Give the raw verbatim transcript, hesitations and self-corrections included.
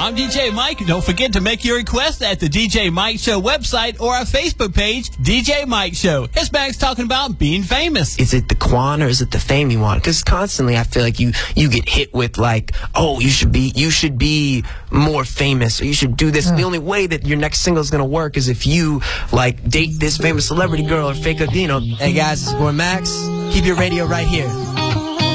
I'm D J Mike. Don't forget to make your request at the D J Mike Show website or our Facebook page, D J Mike Show. Here's Max talking about being famous. Is it the quan or is it the fame you want? Because constantly I feel like you you get hit with like, oh, you should be you should be more famous, or you should do this. Yeah. The only way that your next single is gonna work is if you like date this famous celebrity girl or fake a, you know. Hey guys, it's your boy Max. Keep your radio right here.